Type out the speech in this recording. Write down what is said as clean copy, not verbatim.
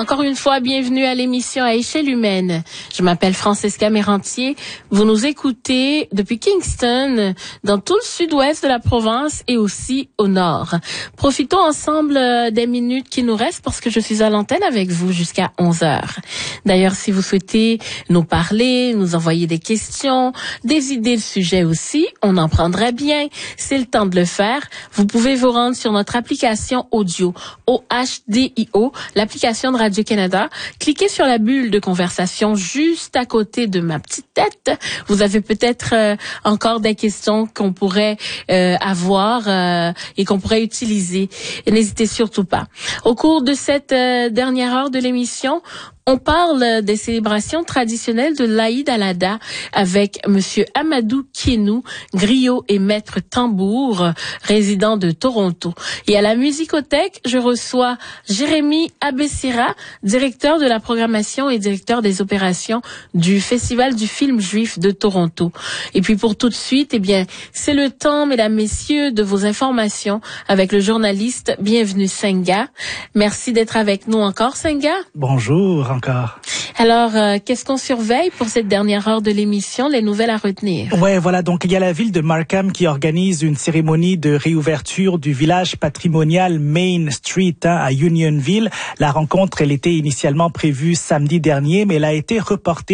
Encore une fois, bienvenue à l'émission à échelle humaine. Je m'appelle Francesca Mérantier. Vous nous écoutez depuis Kingston, dans tout le sud-ouest de la province et aussi au nord. Profitons ensemble des minutes qui nous restent parce que je suis à l'antenne avec vous jusqu'à 11h. D'ailleurs, si vous souhaitez nous parler, nous envoyer des questions, des idées de sujets aussi, on en prendrait bien. C'est le temps de le faire. Vous pouvez vous rendre sur notre application audio, OHDIO, l'application de Radio-Canada. Cliquez sur la bulle de conversation juste à côté de ma petite tête. Vous avez peut-être encore des questions qu'on pourrait avoir et qu'on pourrait utiliser. Et n'hésitez surtout pas. Au cours de cette dernière heure de l'émission, on parle des célébrations traditionnelles de l'Aïd al-Adha avec Monsieur Amadou Kienou, griot et maître tambour, résident de Toronto. Et à la musicothèque, je reçois Jérémy Abessira, directeur de la programmation et directeur des opérations du Festival du film juif de Toronto. Et puis pour tout de suite, c'est le temps, mesdames, messieurs, de vos informations avec le journaliste Bienvenue Senga. Merci d'être avec nous encore, Senga. Bonjour encore. Alors, qu'est-ce qu'on surveille pour cette dernière heure de l'émission, les nouvelles à retenir? Ouais, voilà, donc il y a la ville de Markham qui organise une cérémonie de réouverture du village patrimonial Main Street à Unionville. La rencontre, elle était initialement prévue samedi dernier, mais elle a été reportée